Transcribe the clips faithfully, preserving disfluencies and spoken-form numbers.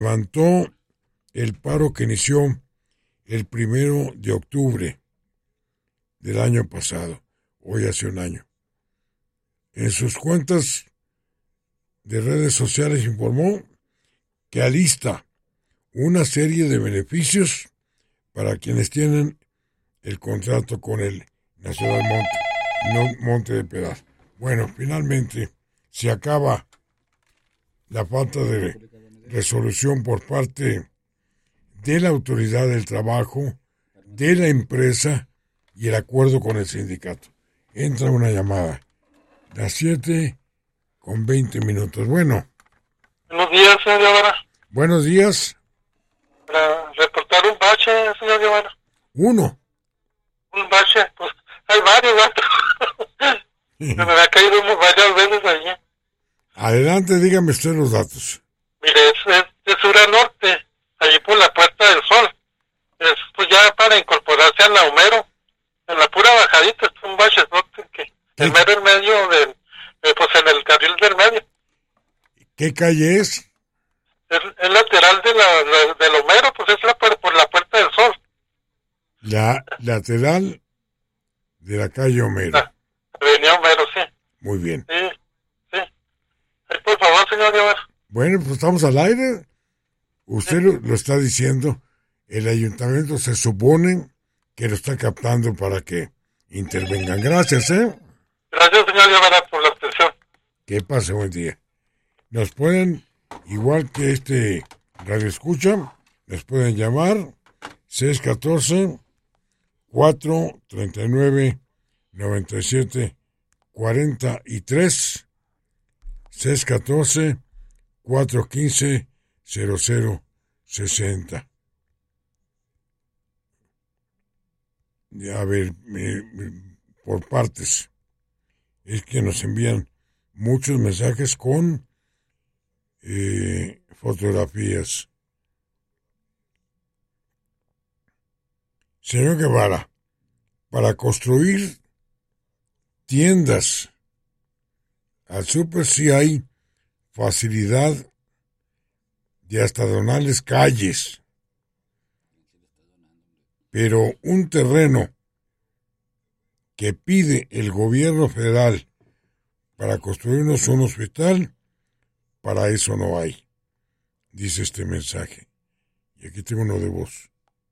levantó el paro que inició el primero de octubre del año pasado, hoy hace un año. En sus cuentas de redes sociales informó que alista una serie de beneficios para quienes tienen el contrato con el Nacional Monte, Monte de Piedad. Bueno, finalmente se acaba la falta de resolución por parte de la autoridad del trabajo, de la empresa y el acuerdo con el sindicato. Entra una llamada. Las siete con veinte minutos. Bueno. Buenos días, señor Guevara. Buenos días. Para reportar un bache, señor Guevara. Uno. Un bache, pues hay varios, ¿no? Se me ha caído varias veces allí. Adelante, dígame usted los datos. Mire, es, es de sur a norte, allí por la Puerta del Sol. Es pues ya para incorporarse al Lahomero. En la pura bajadita es un bache, ¿no? Que el mero en medio, de, eh, pues en el carril del medio. ¿Qué calle es? Es, es lateral de la, la del Homero, pues es la, por, por la Puerta del Sol. La lateral de la calle Homero. Ah, Avenida Homero, sí. Muy bien. Sí, sí. Ay, por favor, señor Guevara. Bueno, pues estamos al aire. Usted sí. lo, lo está diciendo. El ayuntamiento se supone que lo está captando para que intervengan. Gracias, ¿eh? Gracias, señor Guevara, por la atención. Que pase buen día. Nos pueden, igual que este radio escucha, nos pueden llamar seis uno cuatro, cuatro tres nueve, nueve siete cuatro tres, seis uno cuatro, cuatro uno cinco, cero cero seis cero. A ver, eh, por partes. Es que nos envían muchos mensajes con eh, fotografías. Señor Guevara, para construir tiendas al súper sí hay facilidad de hasta donarles calles. Pero un terreno que pide el gobierno federal para construirnos un hospital, para eso no hay, dice este mensaje. Y aquí tengo uno de voz.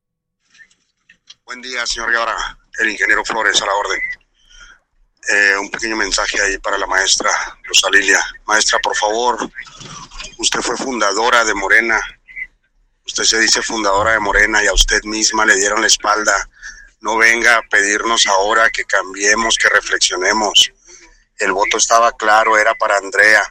Buen día, señor Guevara, el ingeniero Flores a la orden. Eh, un pequeño mensaje ahí para la maestra Rosa Lilia. Maestra, por favor, usted fue fundadora de Morena. Usted se dice fundadora de Morena y a usted misma le dieron la espalda. No venga a pedirnos ahora que cambiemos, que reflexionemos. El voto estaba claro, era para Andrea.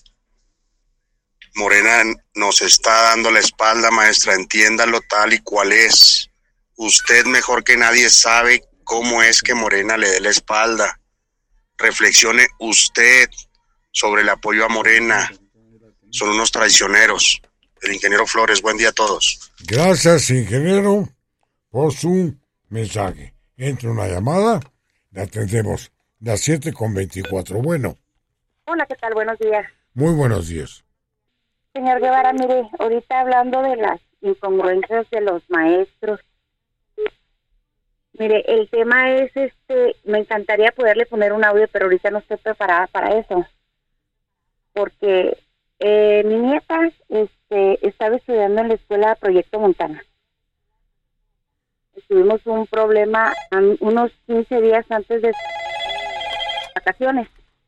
Morena nos está dando la espalda, maestra, entiéndalo tal y cual es. Usted mejor que nadie sabe cómo es que Morena le dé la espalda. Reflexione usted sobre el apoyo a Morena. Son unos traicioneros. El ingeniero Flores, buen día a todos. Gracias, ingeniero, por su mensaje. Entra una llamada, la atendemos. Las siete con veinticuatro. Bueno. Hola, ¿qué tal? Buenos días. Muy buenos días. Señor Guevara, mire, ahorita hablando de las incongruencias de los maestros. Mire, el tema es, este, me encantaría poderle poner un audio, pero ahorita no estoy preparada para eso. Porque eh, mi nieta este, estaba estudiando en la escuela Proyecto Montana. Tuvimos un problema um, unos quince días antes de vacaciones.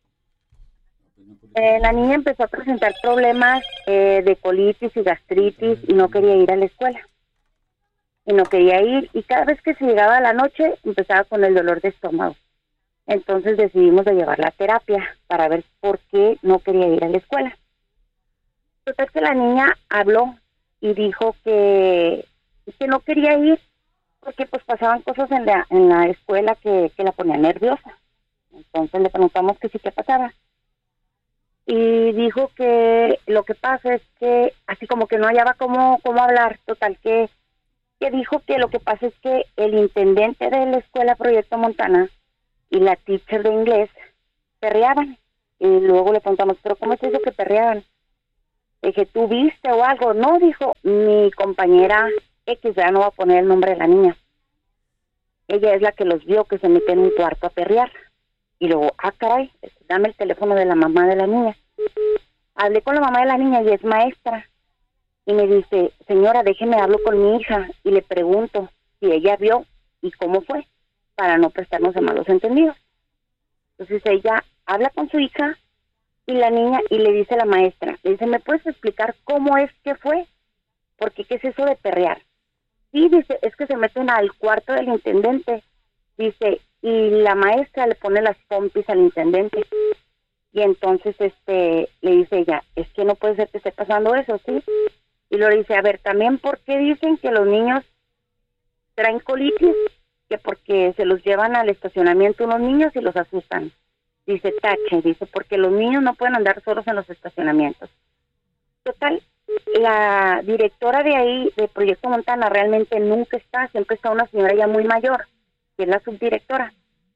Eh, la niña empezó a presentar problemas eh, de colitis y gastritis y no quería ir a la escuela. Y no quería ir, y cada vez que se llegaba a la noche empezaba con el dolor de estómago. Entonces decidimos de llevarla a terapia para ver por qué no quería ir a la escuela. Total que la niña habló y dijo que, que no quería ir porque pues pasaban cosas en la, en la escuela que, que la ponían nerviosa. Entonces le preguntamos que sí, qué pasaba. Y dijo que lo que pasa es que así como que no hallaba cómo, cómo hablar. Total que que dijo que lo que pasa es que el intendente de la escuela Proyecto Montana y la teacher de inglés perreaban. Y luego le preguntamos, ¿pero cómo es eso que perreaban? Dije, ¿tú viste o algo? No, dijo, mi compañera X, ya no va a poner el nombre de la niña. Ella es la que los vio que se meten en un cuarto a perrear. Y luego, ah, caray, dame el teléfono de la mamá de la niña. Hablé con la mamá de la niña y es maestra. Y me dice, señora, déjeme hablo con mi hija y le pregunto si ella vio y cómo fue, para no prestarnos de malos entendidos. Entonces ella habla con su hija y la niña y le dice a la maestra, le dice, ¿me puedes explicar cómo es que fue? Porque ¿qué es eso de perrear? Sí, dice, es que se meten al cuarto del intendente, dice, y la maestra le pone las pompis al intendente. Y entonces este le dice ella, es que no puede ser que esté pasando eso, ¿sí? Y luego le dice, a ver, también, ¿por qué dicen que los niños traen colitis? Que porque se los llevan al estacionamiento unos niños y los asustan. Dice, tache, dice, porque los niños no pueden andar solos en los estacionamientos. Total, la directora de ahí, de Proyecto Montana, realmente nunca está, siempre está una señora ya muy mayor, que es la subdirectora.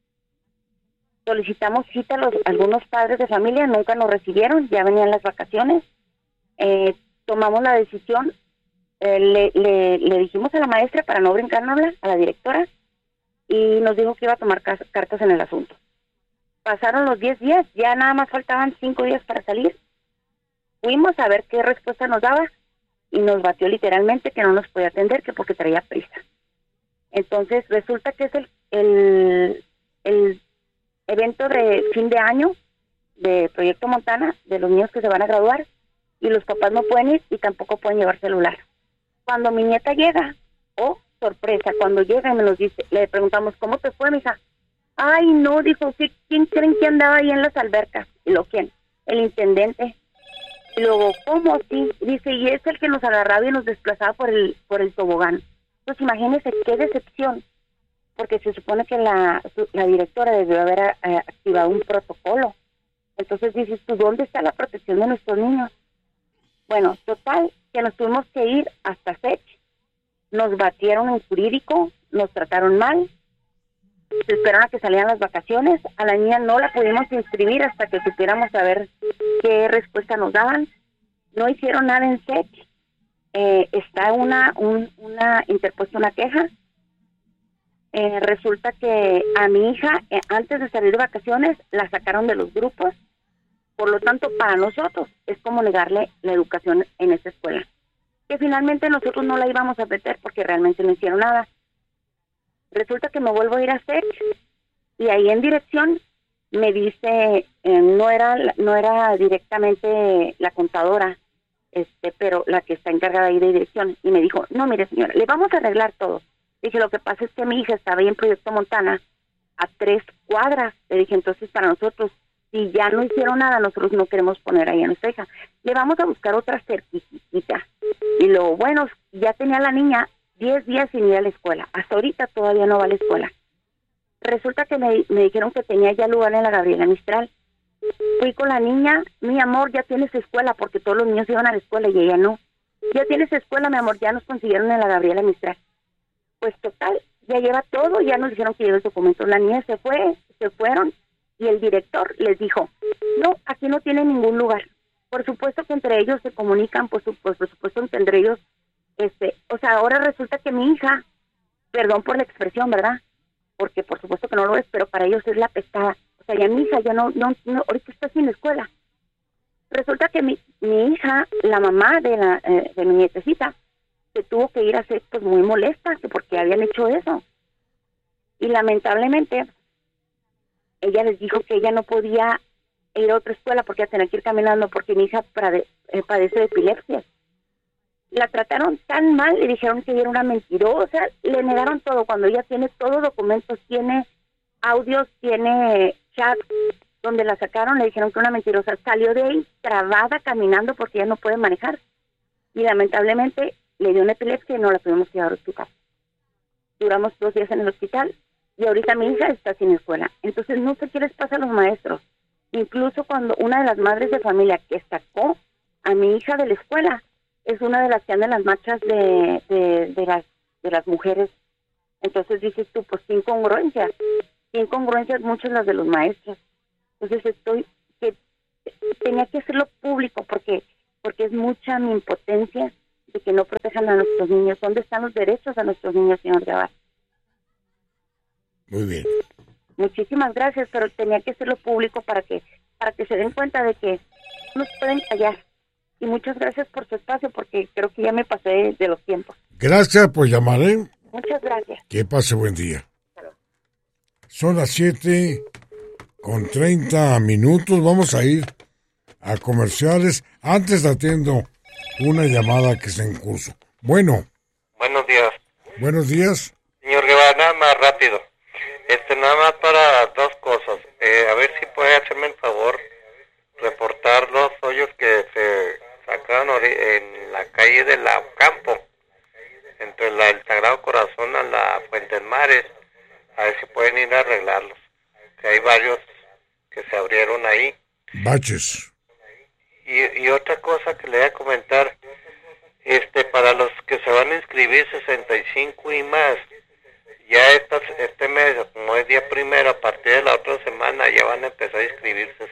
Solicitamos cita a los, algunos padres de familia, nunca nos recibieron, ya venían las vacaciones. Eh, tomamos la decisión, eh, le, le, le dijimos a la maestra para no brincárnosla, a la directora, y nos dijo que iba a tomar cas- cartas en el asunto. Pasaron los diez días, ya nada más faltaban cinco días para salir. Fuimos a ver qué respuesta nos daba y nos batió literalmente que no nos podía atender, que porque traía prisa. Entonces resulta que es el, el, el evento de fin de año de Proyecto Montana, de los niños que se van a graduar, y los papás no pueden ir y tampoco pueden llevar celular. Cuando mi nieta llega, oh, sorpresa, cuando llega y me nos dice, le preguntamos, ¿cómo te fue, mija? Ay, no, dijo, ¿sí? ¿Quién creen que andaba ahí en las albercas? Y lo, ¿quién? El intendente. Y luego, ¿cómo? Sí, dice, y es el que nos agarraba y nos desplazaba por el por el tobogán. Entonces, imagínense qué decepción, porque se supone que la, la directora debió haber eh, activado un protocolo. Entonces dices, ¿tú dónde está la protección de nuestros niños? Bueno, total, que nos tuvimos que ir hasta S E C. Nos batieron en jurídico, nos trataron mal, se esperaron a que salieran las vacaciones, a la niña no la pudimos inscribir hasta que supiéramos saber qué respuesta nos daban. No hicieron nada en S E C, eh, está una, un, una interpuesta una queja. Eh, resulta que a mi hija, eh, antes de salir de vacaciones, la sacaron de los grupos, por lo tanto, para nosotros es como negarle la educación en esa escuela, que finalmente nosotros no la íbamos a meter porque realmente no hicieron nada. Resulta que me vuelvo a ir a S E C y ahí en dirección me dice, eh, no era no era directamente la contadora, este, pero la que está encargada ahí de dirección, y me dijo, no, mire señora, le vamos a arreglar todo. Dije, lo que pasa es que mi hija estaba ahí en Proyecto Montana a tres cuadras. Le dije, entonces para nosotros, si ya no hicieron nada, nosotros no queremos poner ahí a nuestra hija. Le vamos a buscar otra certificita. Y lo bueno, ya tenía la niña diez días sin ir a la escuela. Hasta ahorita todavía no va a la escuela. Resulta que me, me dijeron que tenía ya lugar en la Gabriela Mistral. Fui con la niña, mi amor, ya tienes escuela, porque todos los niños iban a la escuela y ella no. Ya tienes escuela, mi amor, ya nos consiguieron en la Gabriela Mistral. Pues total, ya lleva todo, ya nos dijeron que lleva el documento. La niña se fue, se fueron, y el director les dijo, no, aquí no tiene ningún lugar. Por supuesto que entre ellos se comunican, pues, pues por supuesto que entre ellos, este, o sea, ahora resulta que mi hija, perdón por la expresión, ¿verdad? Porque por supuesto que no lo es, pero para ellos es la pestada. O sea, ya mi hija ya no, no, no ahorita está sin escuela. Resulta que mi, mi hija, la mamá de la eh, de mi nietecita, se tuvo que ir a hacer pues muy molesta, que porque habían hecho eso. Y lamentablemente, ella les dijo que ella no podía ir a otra escuela porque ella tenía que ir caminando porque mi hija pade, eh, padece de epilepsia. La trataron tan mal, le dijeron que ella era una mentirosa, le negaron todo, cuando ella tiene todos documentos, tiene audios, tiene chat, donde la sacaron, le dijeron que era una mentirosa. Salió de ahí trabada caminando porque ella no puede manejar. Y lamentablemente le dio una epilepsia y no la tuvimos que llevar al hospital. Duramos dos días en el hospital y ahorita mi hija está sin escuela. Entonces no sé qué les pasa a los maestros. Incluso cuando una de las madres de familia que sacó a mi hija de la escuela es una de las que anda en las marchas de, de, de, las, de las mujeres. Entonces dices tú, pues qué incongruencias. Qué incongruencias muchas las de los maestros. Entonces estoy, que tenía que hacerlo público porque porque es mucha mi impotencia de que no protejan a nuestros niños. ¿Dónde están los derechos a nuestros niños, señor Guevara? Muy bien. Muchísimas gracias, pero tenía que hacerlo público para que para que se den cuenta de que no nos pueden callar. Y muchas gracias por su espacio, porque creo que ya me pasé de los tiempos. Gracias por llamar, ¿eh? Muchas gracias. Que pase buen día. Son las siete con treinta minutos. Vamos a ir a comerciales. Antes atiendo una llamada que está en curso. Bueno. Buenos días. Buenos días. Señor Guevara, nada más rápido. Este, nada más para dos cosas. Eh, a ver si puede hacerme el favor, reportar los hoyos que se sacaron en la calle de la Ocampo, entre la, el Sagrado Corazón a la Fuentes Mares. A ver si pueden ir a arreglarlos. Que hay varios que se abrieron ahí. Baches. Y, y otra cosa que le voy a comentar, este, para los que se van a inscribir sesenta y cinco y más, ya estas, este mes, como es día primero, a partir de la otra semana ya van a empezar a inscribirse.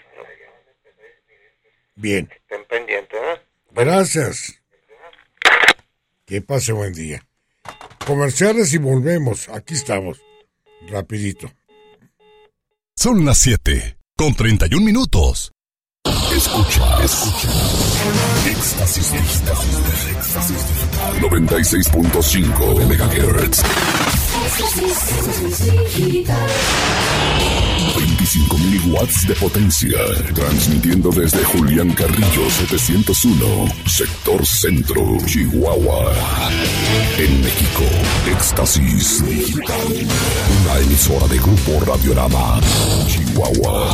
Bien. Estén pendientes, ¿eh? Gracias. Que pase buen día. Comerciales y volvemos. Aquí estamos. Rapidito. Son las siete con treinta y un minutos. Escucha, escucha. Éxtasis digital. Éxtasis digital. noventa y seis punto cinco megahertz. veinticinco mil watts de potencia. Transmitiendo desde Julián Carrillo setecientos uno, sector centro, Chihuahua. En México, Éxtasis Digital. Una emisora de Grupo Radiorama, Chihuahua.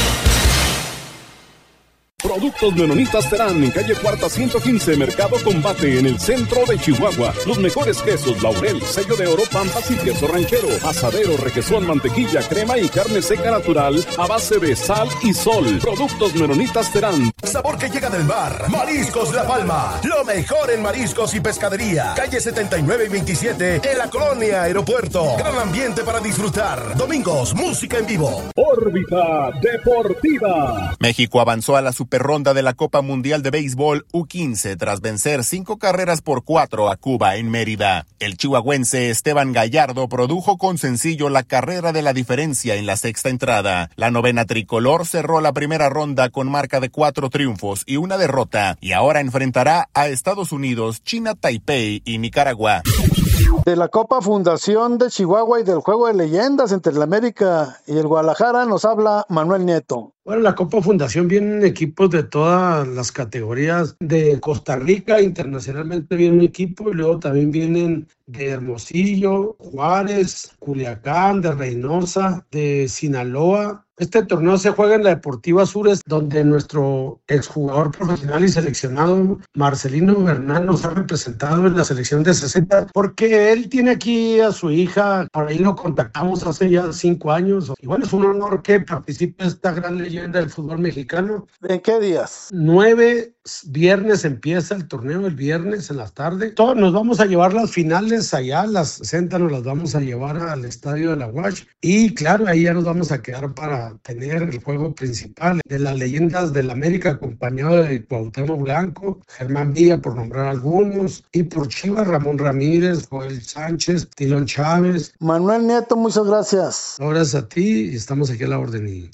Productos Menonitas Terán, en calle Cuarta ciento quince, Mercado Combate, en el centro de Chihuahua. Los mejores quesos, Laurel, sello de oro, Pampas y queso ranchero. Asadero, requesón, mantequilla, crema y carne seca natural a base de sal y sol. Productos Menonitas Terán. Sabor que llega del mar. Mariscos La Palma. Lo mejor en mariscos y pescadería. Calle setenta y nueve y veintisiete, en la colonia Aeropuerto. Gran ambiente para disfrutar. Domingos, música en vivo. Órbita Deportiva. México avanzó a la Superronda de la Copa Mundial de Béisbol U quince tras vencer cinco carreras por cuatro a Cuba en Mérida. El chihuahuense Esteban Gallardo produjo con sencillo la carrera de la diferencia en la sexta entrada. La novena tricolor cerró la primera ronda con marca de cuatro triunfos y una derrota, y ahora enfrentará a Estados Unidos, China, Taipei y Nicaragua. De la Copa Fundación de Chihuahua y del Juego de Leyendas entre el América y el Guadalajara nos habla Manuel Nieto. Bueno, la Copa Fundación vienen equipos de todas las categorías. De Costa Rica, internacionalmente viene un equipo, y luego también vienen de Hermosillo, Juárez, Culiacán, de Reynosa, de Sinaloa. Este torneo se juega en la Deportiva Sures, donde nuestro exjugador profesional y seleccionado Marcelino Bernal nos ha representado en la selección de sesenta, porque él tiene aquí a su hija, por ahí lo contactamos hace ya cinco años. Y bueno, es un honor que participe esta gran leyenda del fútbol mexicano. ¿En qué días? Nueve viernes empieza el torneo, el viernes en la tarde. Todos nos vamos a llevar las finales allá, las sesenta nos las vamos a llevar al estadio de la U A C, y claro, ahí ya nos vamos a quedar para tener el juego principal de las leyendas del América, acompañado de Cuauhtémoc Blanco, Germán Villa, por nombrar algunos, y por Chivas, Ramón Ramírez, Joel Sánchez, Tilón Chávez. Manuel Nieto, muchas gracias. Gracias a ti, y estamos aquí a la orden. Y...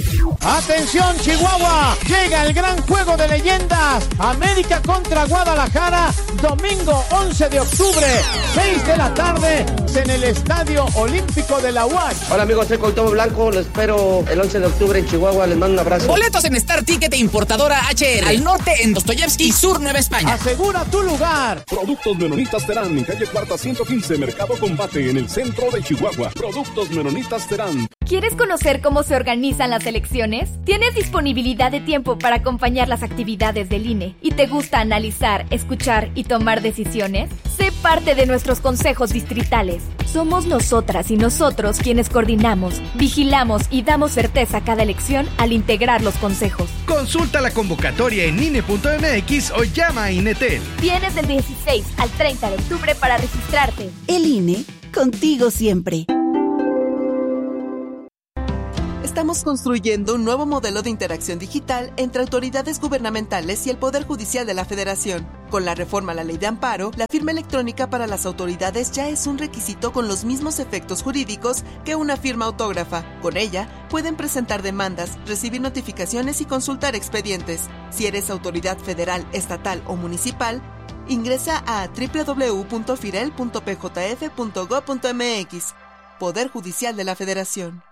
¡Atención, Chihuahua! Llega el gran juego de leyendas. América contra Guadalajara, domingo once de octubre, seis de la tarde, en el Estadio Olímpico de la U A C. Hola amigos, soy Cuauhtémoc Blanco, los espero el once de octubre en Chihuahua, les mando un abrazo. Boletos en Star Ticket e Importadora H R, al norte en Dostoyevsky y sur Nueva España. Asegura tu lugar. Productos Menonitas Terán, en calle Cuarta ciento quince, Mercado Combate, en el centro de Chihuahua. Productos Menonitas Terán. ¿Quieres conocer cómo se organizan las elecciones? ¿Tienes disponibilidad de tiempo para acompañar las actividades del I N E y te gusta analizar, escuchar y tomar decisiones? Sé parte de nuestros consejos distritales. Somos nosotras y nosotros quienes coordinamos, vigilamos y damos certeza a cada elección al integrar los consejos. Consulta la convocatoria en I N E punto M X o llama a INETEL. Tienes del dieciséis al treinta de octubre para registrarte. El I N E, contigo siempre. Estamos construyendo un nuevo modelo de interacción digital entre autoridades gubernamentales y el Poder Judicial de la Federación. Con la reforma a la Ley de Amparo, la firma electrónica para las autoridades ya es un requisito con los mismos efectos jurídicos que una firma autógrafa. Con ella, pueden presentar demandas, recibir notificaciones y consultar expedientes. Si eres autoridad federal, estatal o municipal, ingresa a doble u doble u doble u punto firel punto p j f punto gob punto m x. Poder Judicial de la Federación.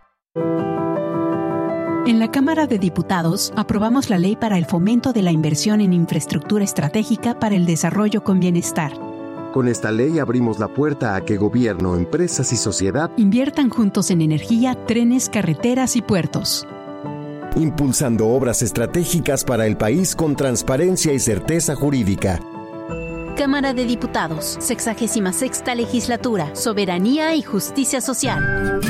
En la Cámara de Diputados aprobamos la Ley para el Fomento de la Inversión en Infraestructura Estratégica para el Desarrollo con Bienestar. Con esta ley abrimos la puerta a que gobierno, empresas y sociedad inviertan juntos en energía, trenes, carreteras y puertos, impulsando obras estratégicas para el país con transparencia y certeza jurídica. Cámara de Diputados, sexagésima sexta Legislatura, Soberanía y Justicia Social.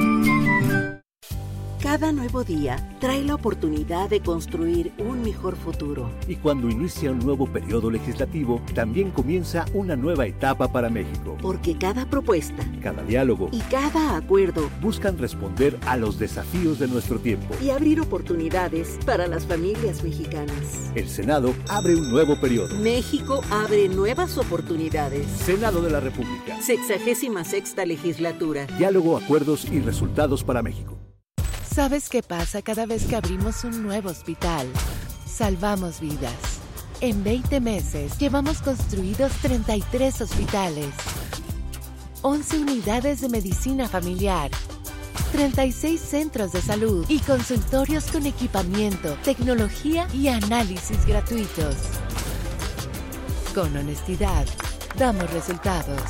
Cada nuevo día trae la oportunidad de construir un mejor futuro. Y cuando inicia un nuevo periodo legislativo, también comienza una nueva etapa para México. Porque cada propuesta, cada diálogo y cada acuerdo buscan responder a los desafíos de nuestro tiempo y abrir oportunidades para las familias mexicanas. El Senado abre un nuevo periodo. México abre nuevas oportunidades. Senado de la República. Sexagésima sexta Legislatura. Diálogo, acuerdos y resultados para México. ¿Sabes qué pasa cada vez que abrimos un nuevo hospital? Salvamos vidas. En veinte meses llevamos construidos treinta y tres hospitales, once unidades de medicina familiar, treinta y seis centros de salud y consultorios con equipamiento, tecnología y análisis gratuitos. Con honestidad, damos resultados.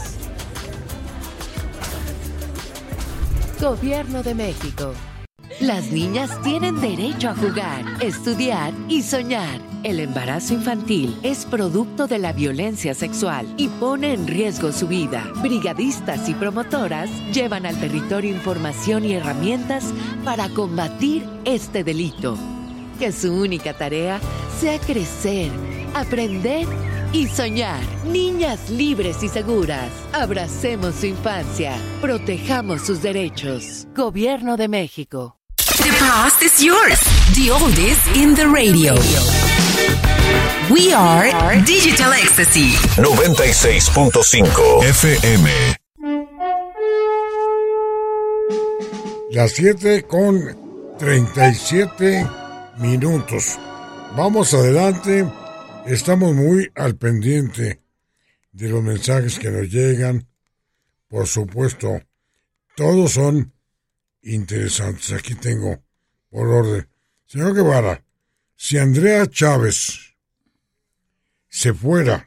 Gobierno de México. Las niñas tienen derecho a jugar, estudiar y soñar. El embarazo infantil es producto de la violencia sexual y pone en riesgo su vida. Brigadistas y promotoras llevan al territorio información y herramientas para combatir este delito. Que su única tarea sea crecer, aprender y soñar. Niñas libres y seguras. Abracemos su infancia. Protejamos sus derechos. Gobierno de México. The past is yours. The oldies in the radio. We are Digital Ecstasy. noventa y seis punto cinco F M. Las siete con treinta y siete minutos. Vamos adelante. Estamos muy al pendiente de los mensajes que nos llegan. Por supuesto, todos son interesantes. Aquí tengo por orden. Señor Guevara, si Andrea Chávez se fuera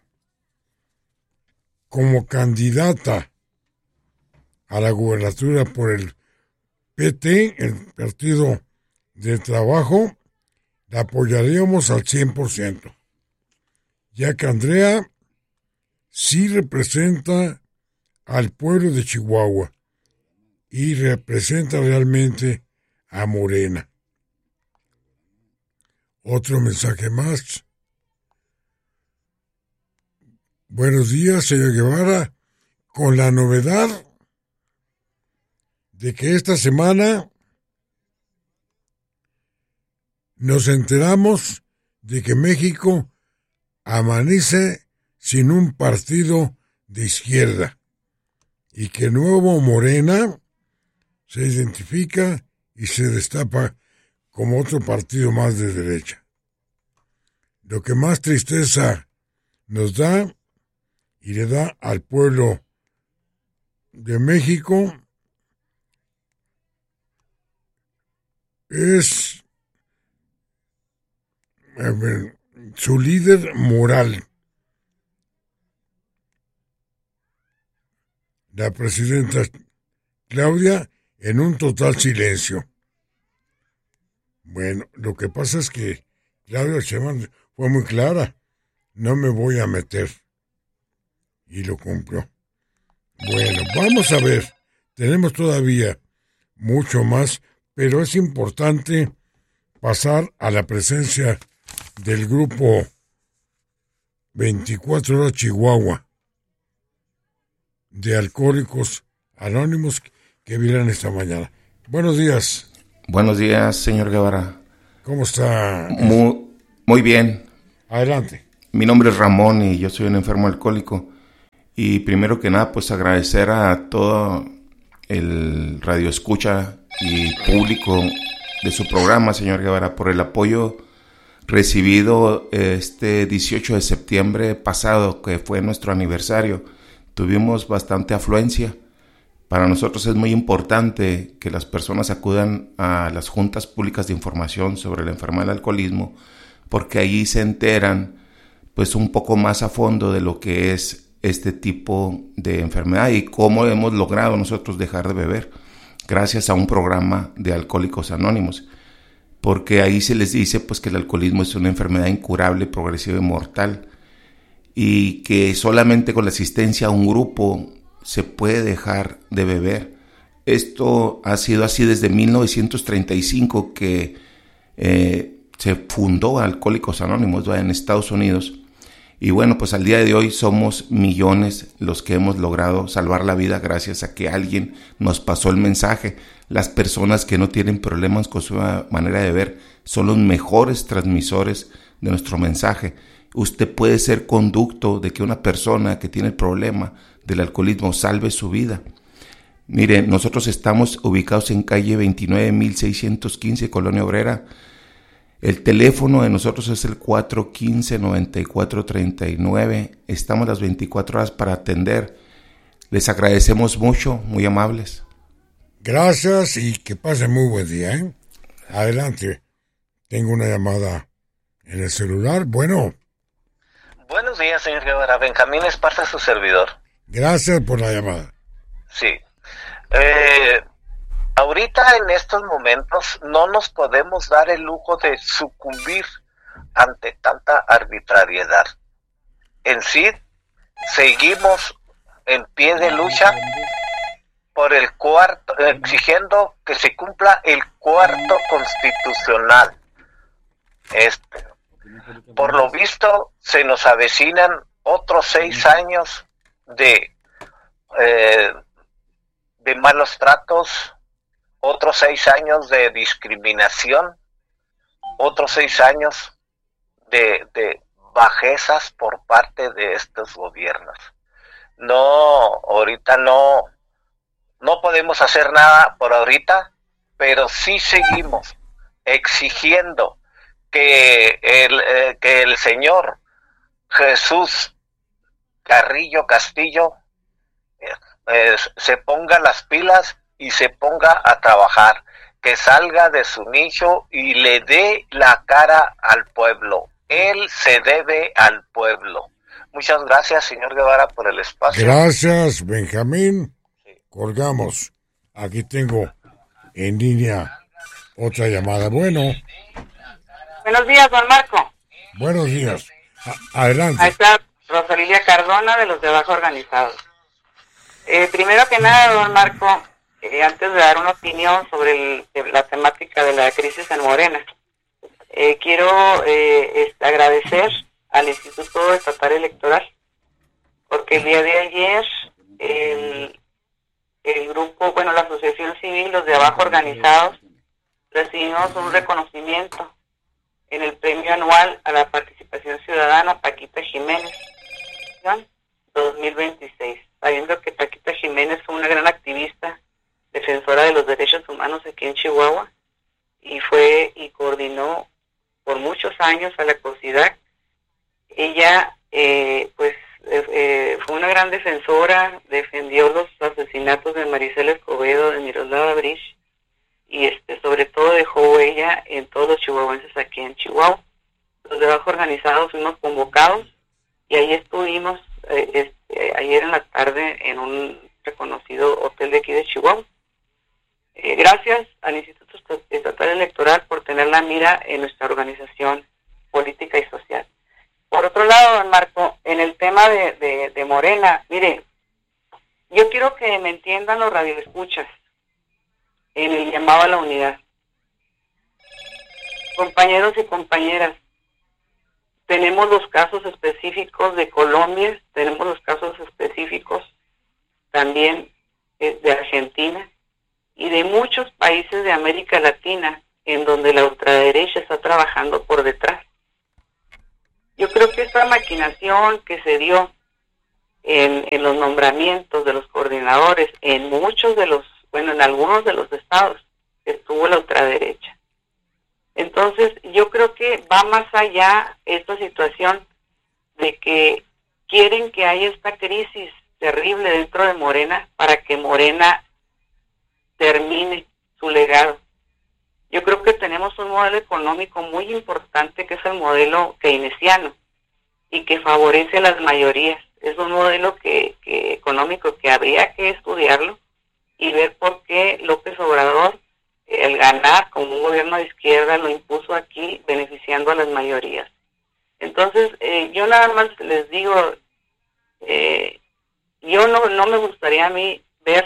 como candidata a la gubernatura por el P T, el Partido del Trabajo, la apoyaríamos al cien por ciento, ya que Andrea sí representa al pueblo de Chihuahua y representa realmente a Morena. Otro mensaje más. Buenos días, señor Guevara, con la novedad de que esta semana nos enteramos de que México amanece sin un partido de izquierda y que Nuevo Morena se identifica y se destapa como otro partido más de derecha. Lo que más tristeza nos da y le da al pueblo de México es a ver, su líder moral, la presidenta Claudia, en un total silencio. Bueno, lo que pasa es que Claudia Sheinbaum fue muy clara, no me voy a meter, y lo cumplió. Bueno, vamos a ver, tenemos todavía mucho más, pero es importante pasar a la presencia del grupo veinticuatro horas Chihuahua de Alcohólicos Anónimos que vieron esta mañana. Buenos días. Buenos días, señor Guevara. ¿Cómo está? Muy, muy bien. Adelante. Mi nombre es Ramón y yo soy un enfermo alcohólico. Y primero que nada, pues agradecer a todo el radio escucha y público de su programa, señor Guevara, por el apoyo recibido este dieciocho de septiembre pasado, que fue nuestro aniversario. Tuvimos bastante afluencia. Para nosotros es muy importante que las personas acudan a las juntas públicas de información sobre la enfermedad del alcoholismo, porque allí se enteran pues un poco más a fondo de lo que es este tipo de enfermedad y cómo hemos logrado nosotros dejar de beber gracias a un programa de Alcohólicos Anónimos, porque ahí se les dice pues que el alcoholismo es una enfermedad incurable, progresiva y mortal, y que solamente con la asistencia a un grupo se puede dejar de beber. Esto ha sido así desde mil novecientos treinta y cinco, que eh, se fundó Alcohólicos Anónimos en Estados Unidos. Y bueno, pues al día de hoy somos millones los que hemos logrado salvar la vida gracias a que alguien nos pasó el mensaje. Las personas que no tienen problemas con su manera de beber son los mejores transmisores de nuestro mensaje. Usted puede ser conducto de que una persona que tiene el problema del alcoholismo salve su vida. Mire, nosotros estamos ubicados en calle veintinueve mil seiscientos quince, Colonia Obrera. El teléfono de nosotros es el cuatro uno cinco, nueve cuatro tres nueve. Estamos las veinticuatro horas para atender. Les agradecemos mucho, muy amables. Gracias y que pasen muy buen día, ¿eh? Adelante. Tengo una llamada en el celular. Bueno. Buenos días, señor Guevara. Benjamín Esparza, su servidor. Gracias por la llamada. Sí. Eh, ahorita en estos momentos no nos podemos dar el lujo de sucumbir ante tanta arbitrariedad. En sí, seguimos en pie de lucha por el cuarto, exigiendo que se cumpla el cuarto constitucional. Este, por lo visto, se nos avecinan otros seis años de eh, de malos tratos, otros seis años de discriminación, otros seis años de, de bajezas por parte de estos gobiernos. No, ahorita no, no podemos hacer nada por ahorita, pero sí seguimos exigiendo que el, eh, que el señor Jesús Carrillo Castillo eh, eh, se ponga las pilas y se ponga a trabajar, que salga de su nicho y le dé la cara al pueblo. Él se debe al pueblo. Muchas gracias, señor Guevara, por el espacio. Gracias, Benjamín. Sí. Colgamos. Aquí tengo en línea otra llamada. Bueno. Buenos días, don Marco. Buenos días. A- adelante. Ahí está Rosalilia Cardona, de los de Abajo Organizados. Eh, primero que nada, don Marco, eh, antes de dar una opinión sobre el, la temática de la crisis en Morena, eh, quiero eh, este, agradecer al Instituto Estatal Electoral, porque el día de ayer el, el grupo, bueno, la Asociación Civil, los de Abajo Organizados, recibimos un reconocimiento en el premio anual a la participación ciudadana Paquita Jiménez dos mil veintiséis, sabiendo que Paquita Jiménez fue una gran activista, defensora de los derechos humanos aquí en Chihuahua, y fue y coordinó por muchos años a la COSIDAC. Ella eh, pues eh, eh, fue una gran defensora, defendió los asesinatos de Maricela Escobedo, de Miroslava Bridge, y este sobre todo dejó huella en todos los chihuahuenses aquí en Chihuahua. Los de Abajo Organizados fuimos convocados y ahí estuvimos eh, este, ayer en la tarde en un reconocido hotel de aquí de Chihuahua. Eh, gracias al Instituto Estatal Electoral por tener la mira en nuestra organización política y social. Por otro lado, don Marco, en el tema de, de, de Morena, mire, yo quiero que me entiendan los radioescuchas en el llamado a la unidad. Compañeros y compañeras, tenemos los casos específicos de Colombia, tenemos los casos específicos también de Argentina, y de muchos países de América Latina en donde la ultraderecha está trabajando por detrás. Yo creo que esta maquinación que se dio en, en los nombramientos de los coordinadores, en muchos de los, bueno, en algunos de los estados, estuvo la ultraderecha. Entonces, yo creo que va más allá esta situación de que quieren que haya esta crisis terrible dentro de Morena para que Morena termine su legado. Yo creo que tenemos un modelo económico muy importante que es el modelo keynesiano y que favorece a las mayorías. Es un modelo que, que económico que habría que estudiarlo y ver por qué López Obrador, el ganar como un gobierno de izquierda, lo impuso aquí beneficiando a las mayorías. Entonces, eh, yo nada más les digo, eh, yo no, no me gustaría a mí ver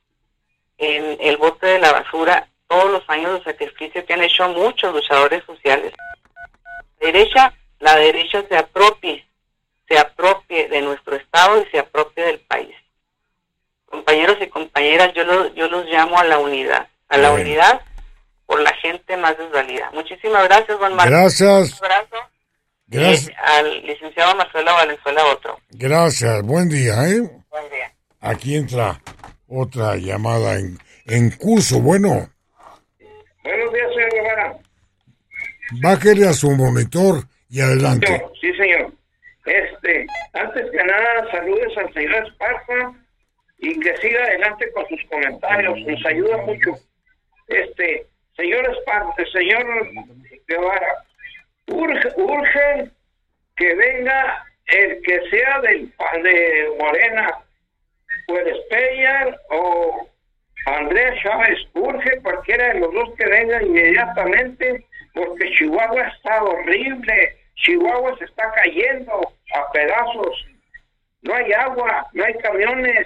en el bote de la basura todos los años de sacrificio que han hecho muchos luchadores sociales. La derecha, la derecha se apropie, se apropie de nuestro Estado y se apropie del país. Compañeros y compañeras, yo, lo, yo los llamo a la unidad, a la Bueno. unidad por la gente más desvalida. Muchísimas gracias, don Marcos. Gracias. Un abrazo. Gracias. Y al licenciado Marcelo Valenzuela otro. Gracias, buen día, ¿eh? Buen día. Aquí entra otra llamada en, en curso. Bueno, Buenos días, señor Guevara. bájele a su monitor y adelante. Yo, sí, señor. Este, antes que nada, saludos al señor Esparza y que siga adelante con sus comentarios. Nos ayuda mucho. Este, señor Esparza, señor Guevara, urge, urge que venga el que sea del de Morena, pues Espeña o Andrea Chávez, urge cualquiera de los dos que venga inmediatamente, porque Chihuahua está horrible, Chihuahua se está cayendo a pedazos, no hay agua, no hay camiones,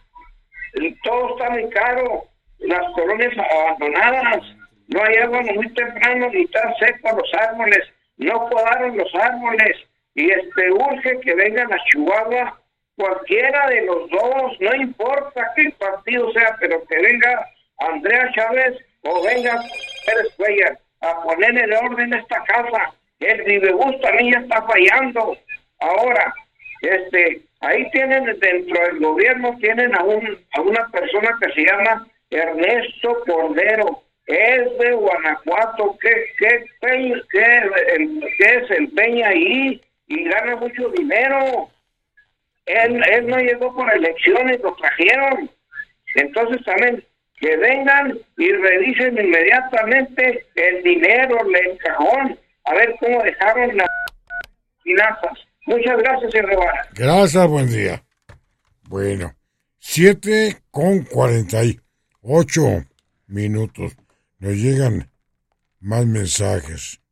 y todo está muy caro, las colonias abandonadas, no hay agua ni muy temprano, ni están secos los árboles, no podaron los árboles, y este urge que vengan a Chihuahua cualquiera de los dos, no importa qué partido sea, pero que venga Andrea Chávez o venga Pérez Cuellar a poner en orden esta casa. El Vivebus también ya está fallando. Ahora, este, ahí tienen dentro del gobierno, tienen a, un, a una persona que se llama Ernesto Cordero, es de Guanajuato, que, que, que, que, que desempeña ahí y gana mucho dinero. Él, él no llegó por elecciones, lo trajeron. Entonces también que vengan y revisen inmediatamente el dinero, el cajón, a ver cómo dejaron las finanzas. Muchas gracias, señor Guevara. Gracias, buen día. Bueno, siete con cuarenta y ocho minutos. Nos llegan más mensajes.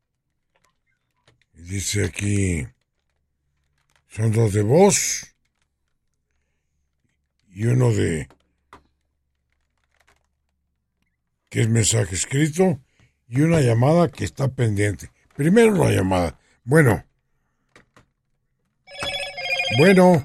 Dice aquí, son dos de voz y uno de, que es mensaje escrito, y una llamada que está pendiente. Primero la llamada. Bueno. Bueno.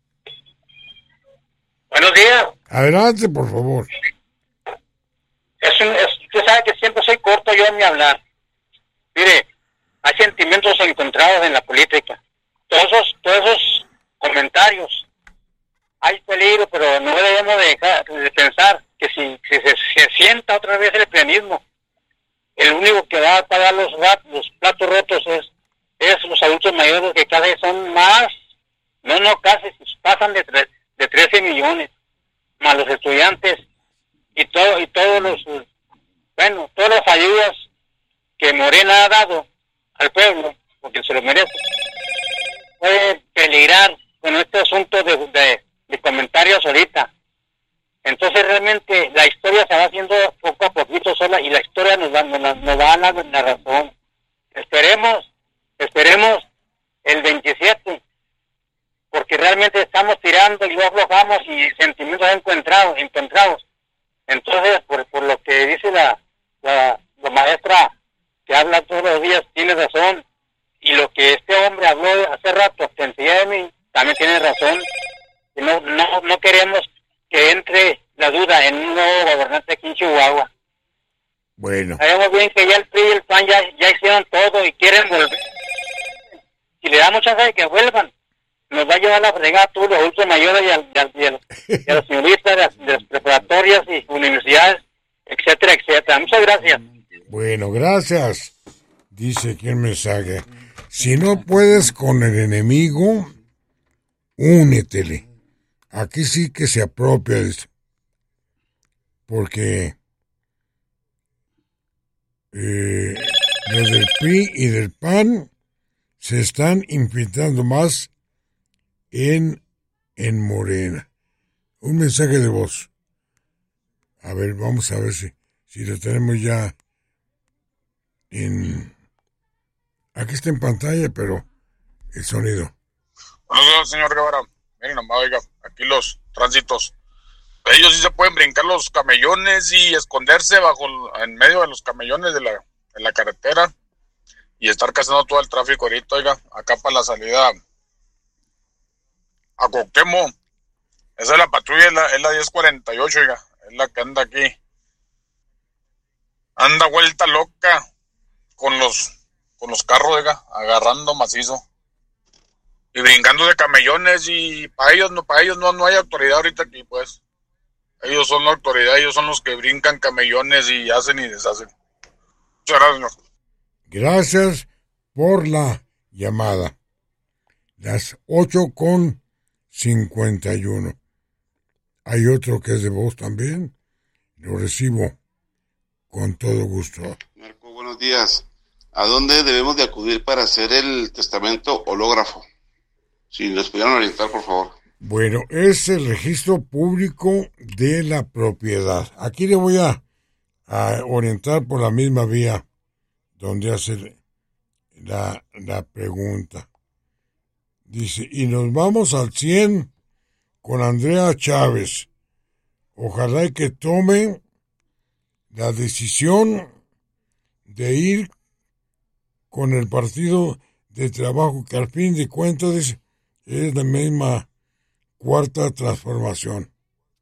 Buenos días. Adelante, por favor. Es un, es, usted sabe que siempre soy corto yo en mi hablar. Mire, hay sentimientos encontrados en la política. Todos esos, todos esos comentarios, hay peligro, pero no debemos de, dejar, de pensar que si, si se, se sienta otra vez el plenismo, el único que va a pagar los, los platos rotos es, es los adultos mayores, que cada vez son más, no, no, casi pasan de, tre, de trece millones, más los estudiantes y todo y todos los, bueno, todas las ayudas que Morena ha dado al pueblo, porque se lo merece, puede peligrar con este asunto de, de, de comentarios ahorita. Entonces realmente la historia se va haciendo poco a poquito sola y la historia nos va, nos, nos va a dar la, la razón. Esperemos, esperemos el veintisiete, porque realmente estamos tirando y no aflojamos y sentimientos encontrados, encontrados. Entonces, por, por lo que dice la, la, la maestra que habla todos los días, tiene razón. Y lo que este hombre habló hace rato, sencilla de mí, también tiene razón. Y no, no, no queremos que entre la duda en un nuevo gobernante aquí en Chihuahua. Chihuahua. Bueno. Sabemos bien que ya el P R I y el P A N ya, ya hicieron todo y quieren volver. Si le damos chance de que vuelvan, nos va a llevar la fregada a todos los adultos mayores y a, y a, y a, los, y a los señoristas de las, de las preparatorias y universidades, etcétera, etcétera. Muchas gracias. Bueno, gracias. Dice aquí el mensaje. Si no puedes con el enemigo, únetele. Aquí sí que se apropia, dice. Porque eh, los del P R I y del P A N se están infiltrando más en, en Morena. Un mensaje de voz. A ver, vamos a ver si, si lo tenemos ya en... Aquí está en pantalla, pero el sonido. Buenos días, señor Guevara. Miren nomás, oiga, aquí los tránsitos. Ellos sí se pueden brincar los camellones y esconderse bajo, en medio de los camellones de la, de la carretera y estar cazando todo el tráfico ahorita, oiga, acá para la salida a Cuauhtémoc. Esa es la patrulla, es la, es la diez cuarenta y ocho, oiga, es la que anda aquí. Anda vuelta loca con los, con los carros, oiga, agarrando macizo. Y brincando de camellones y para ellos no, para ellos no, no hay autoridad ahorita aquí, pues. Ellos son la autoridad, ellos son los que brincan camellones y hacen y deshacen. Muchas gracias, señor. Gracias por la llamada. Las ocho con cincuenta y uno. Hay otro que es de voz también. Lo recibo con todo gusto. Marco, buenos días. ¿A dónde debemos de acudir para hacer el testamento hológrafo? Si nos pudieran orientar, por favor. Bueno, es el registro público de la propiedad. Aquí le voy a, a orientar por la misma vía donde hace la, la pregunta. Dice, y nos vamos al cien con Andrea Chávez. Ojalá y que tome la decisión de ir con el Partido de Trabajo, que al fin de cuentas es, es la misma Cuarta Transformación.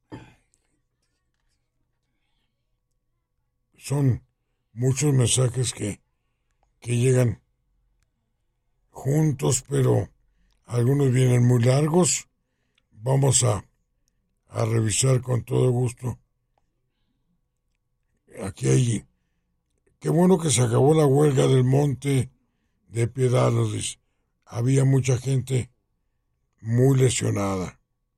Son muchos mensajes que, que llegan juntos, pero algunos vienen muy largos. Vamos a, a revisar con todo gusto. Aquí hay... Qué bueno que se acabó la huelga del Monte de Piedad, nos dice. Había mucha gente muy lesionada.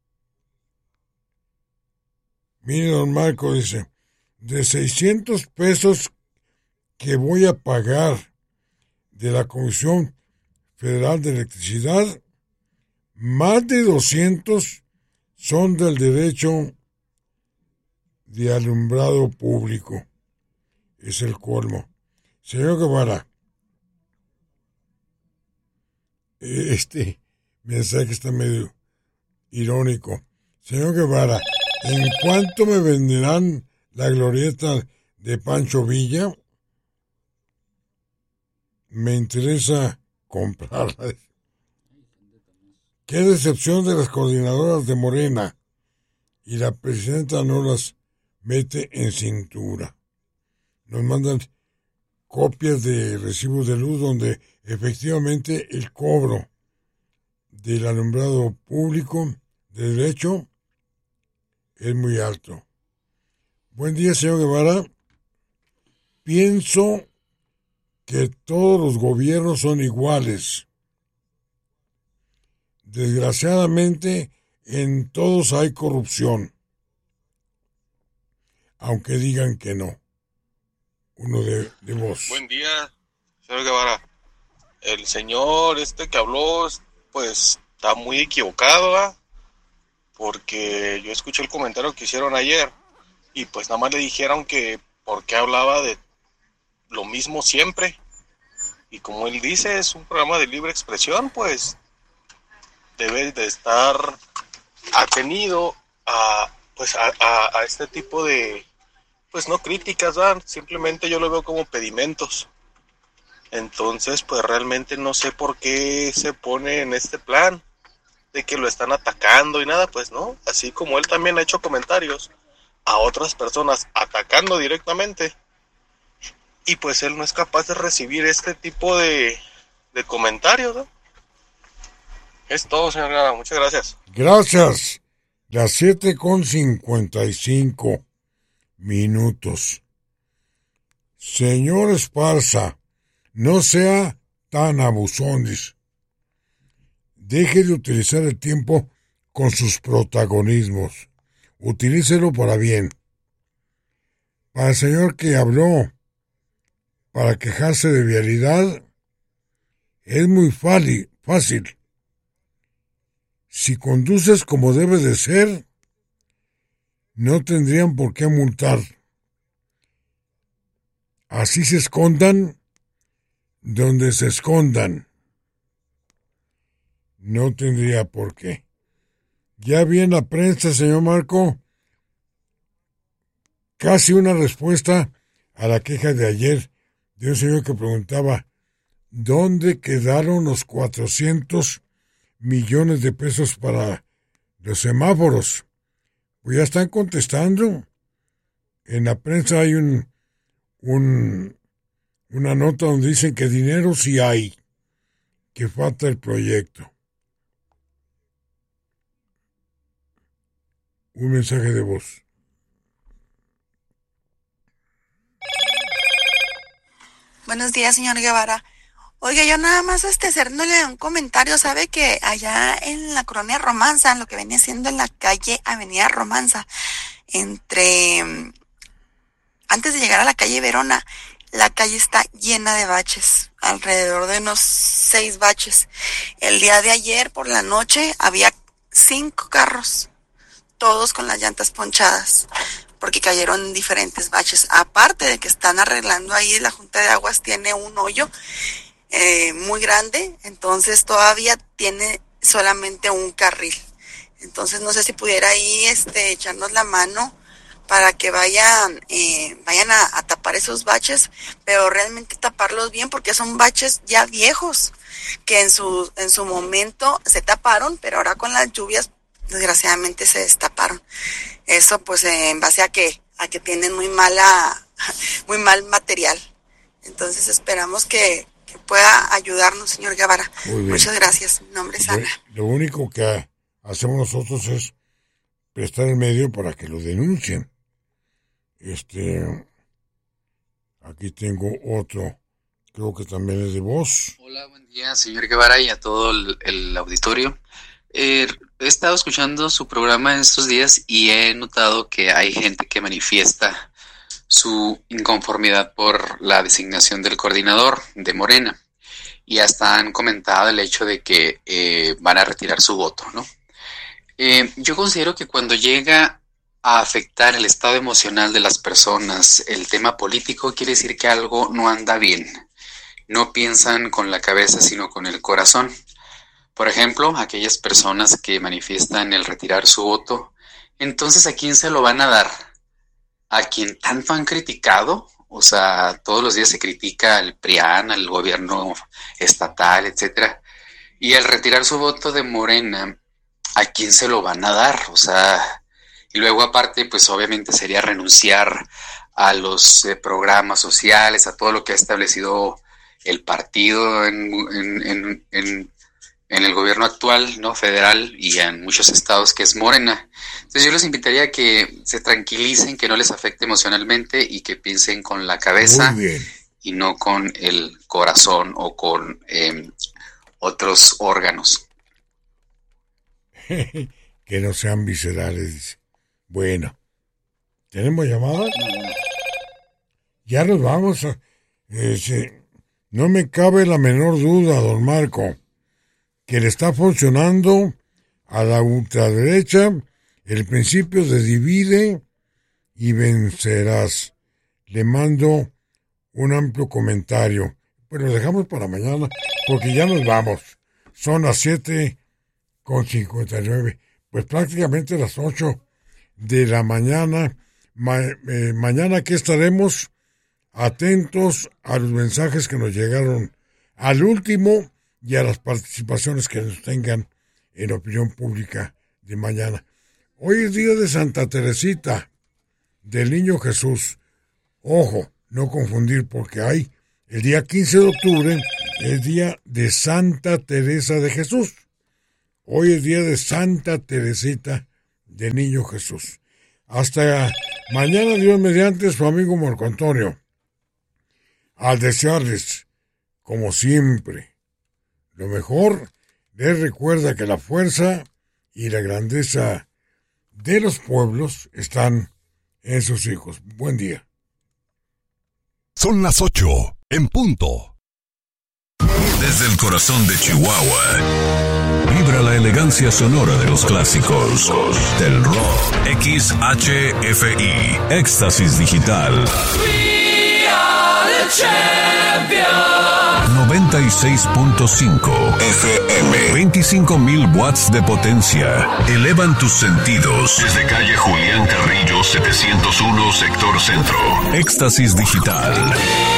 Mire, don Marco, dice, de seiscientos pesos que voy a pagar de la Comisión Federal de Electricidad, más de doscientos son del derecho de alumbrado público. Es el colmo. Señor Guevara, este mensaje está medio irónico. Señor Guevara, ¿en cuánto me venderán la glorieta de Pancho Villa? Me interesa comprarla. Qué decepción de las coordinadoras de Morena. Y la presidenta no las mete en cintura. Nos mandan copias de recibos de luz donde efectivamente el cobro del alumbrado público de derecho es muy alto. Buen día, señor Guevara. Pienso que todos los gobiernos son iguales. Desgraciadamente, en todos hay corrupción, aunque digan que no. Uno de, de voz. Buen día, señor Guevara. El señor este que habló, pues, está muy equivocado, ¿eh? Porque yo escuché el comentario que hicieron ayer y pues nada más le dijeron que por qué hablaba de lo mismo siempre. Y como él dice, es un programa de libre expresión, pues debe de estar atenido a, pues, a, a, a este tipo de, pues no críticas, ¿verdad? Simplemente yo lo veo como pedimentos. Entonces, pues realmente no sé por qué se pone en este plan de que lo están atacando y nada, pues no, así como él también ha hecho comentarios a otras personas atacando directamente, y pues él no es capaz de recibir este tipo de, de comentarios, ¿no? Es todo, señor Guevara, muchas gracias. Gracias. Las siete con cincuenta y cinco minutos. Señor Esparza, no sea tan abusones. Deje de utilizar el tiempo con sus protagonismos. Utilícelo para bien. Para el señor que habló para quejarse de vialidad, es muy fácil, fácil. Si conduces como debe de ser, no tendrían por qué multar. Así se escondan donde se escondan. No tendría por qué. Ya vi en la prensa, señor Marco, casi una respuesta a la queja de ayer de un señor que preguntaba ¿dónde quedaron los cuatrocientos millones de pesos para los semáforos? Pues ya están contestando. En la prensa hay un, un una nota donde dicen que dinero sí hay, que falta el proyecto. Un mensaje de voz. Buenos días, señor Guevara. Oiga, yo nada más este, haciéndole un comentario, sabe que allá en la colonia Romanza, en lo que venía siendo en la calle Avenida Romanza, entre, antes de llegar a la calle Verona, la calle está llena de baches, alrededor de unos seis baches. El día de ayer por la noche había cinco carros, todos con las llantas ponchadas, porque cayeron diferentes baches. Aparte de que están arreglando ahí, la Junta de Aguas tiene un hoyo eh, muy grande, entonces todavía tiene solamente un carril. Entonces no sé si pudiera ahí este, echarnos la mano para que vayan, eh, vayan a, a tapar esos baches, pero realmente taparlos bien, porque son baches ya viejos, que en su, en su momento se taparon, pero ahora con las lluvias desgraciadamente se destaparon. Eso pues eh, en base a que a que tienen muy mala muy mal material. Entonces esperamos que, que pueda ayudarnos, señor Guevara. Muchas gracias. Mi nombre es Ana. Lo, lo único que hacemos nosotros es prestar el medio para que lo denuncien. Este aquí tengo otro, creo que también es de voz. Hola, buen día, señor Guevara, y a todo el, el auditorio. Eh, he estado escuchando su programa en estos días y he notado que hay gente que manifiesta su inconformidad por la designación del coordinador de Morena, y hasta han comentado el hecho de que eh, van a retirar su voto, ¿no? Eh, yo considero que cuando llega a afectar el estado emocional de las personas, el tema político, quiere decir que algo no anda bien. No piensan con la cabeza, sino con el corazón. Por ejemplo, aquellas personas que manifiestan el retirar su voto, entonces ¿a quién se lo van a dar? ¿A quien tanto han criticado? O sea, todos los días se critica al P R I A N, al gobierno estatal, etcétera. Y al retirar su voto de Morena, ¿a quién se lo van a dar? O sea, y luego aparte, pues obviamente sería renunciar a los eh, programas sociales, a todo lo que ha establecido el partido en, en, en, en en el gobierno actual, ¿no?, federal, y en muchos estados, que es Morena. Entonces yo les invitaría a que se tranquilicen, que no les afecte emocionalmente y que piensen con la cabeza y no con el corazón o con eh, otros órganos. Que no sean viscerales, dice. Bueno, ¿tenemos llamada? Ya nos vamos. A, eh, sí, no me cabe la menor duda, don Marco, que le está funcionando a la ultraderecha el principio de divide y vencerás. Le mando un amplio comentario. Pues lo dejamos para mañana, porque ya nos vamos. Son las siete con cincuenta y nueve. Pues prácticamente las ocho de la mañana. Ma- eh, mañana aquí estaremos atentos a los mensajes que nos llegaron al último y a las participaciones que nos tengan en opinión pública de mañana. Hoy es día de Santa Teresita. del Niño Jesús. Ojo, no confundir, porque hay el día quince de octubre, el día de Santa Teresa de Jesús. Hoy es día de Santa Teresita del Niño Jesús. Hasta mañana, Dios mediante, su amigo Marco Antonio. Al desearles, como siempre, lo mejor, les recuerda que la fuerza y la grandeza de los pueblos están en sus hijos. Buen día. Son las ocho, en punto. Desde el corazón de Chihuahua, vibra la elegancia sonora de los clásicos del rock. X H F I, Éxtasis Digital. We are the champions. noventa y seis punto cinco F M. veinticinco mil watts de potencia. Elevan tus sentidos. Desde calle Julián Carrillo, setecientos uno, sector centro. Éxtasis Digital.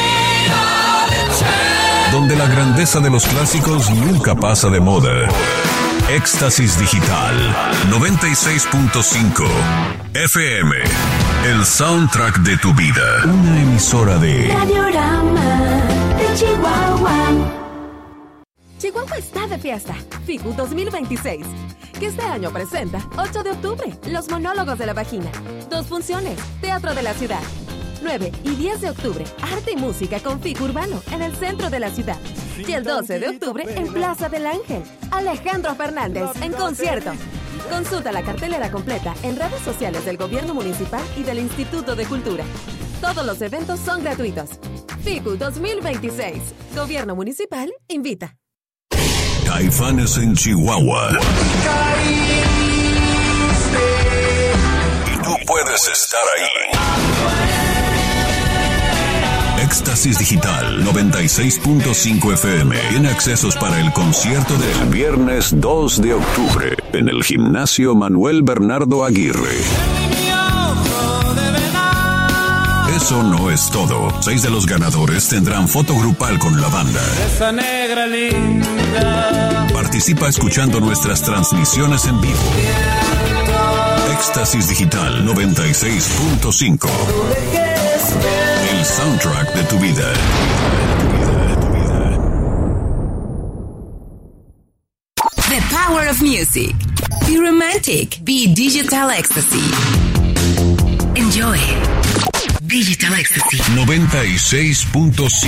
Donde la grandeza de los clásicos nunca pasa de moda. Éxtasis Digital. noventa y seis punto cinco F M. El soundtrack de tu vida. Una emisora de Radiorama de Chihuahua. Chihuahua está de fiesta. FICU dos mil veintiséis, que este año presenta ocho de octubre, Los Monólogos de la Vagina. Dos funciones, Teatro de la Ciudad. nueve y diez de octubre, Arte y Música con FICU Urbano en el centro de la ciudad. Y el doce de octubre en Plaza del Ángel, Alejandro Fernández en concierto. Consulta la cartelera completa en redes sociales del Gobierno Municipal y del Instituto de Cultura. Todos los eventos son gratuitos. FICU dos mil veintiséis, Gobierno Municipal invita. Caifanes en Chihuahua. Y tú puedes estar ahí. Éxtasis Digital noventa y seis punto cinco F M. Tiene accesos para el concierto del viernes dos de octubre en el Gimnasio Manuel Bernardo Aguirre. Eso no es todo. Seis de los ganadores tendrán foto grupal con la banda. Esa negra linda. Participa escuchando nuestras transmisiones en vivo. Éxtasis Digital noventa y seis punto cinco. El soundtrack de tu vida. The power of music. Be romantic. Be digital ecstasy. Enjoy. Digital ecstasy. noventa y seis punto cinco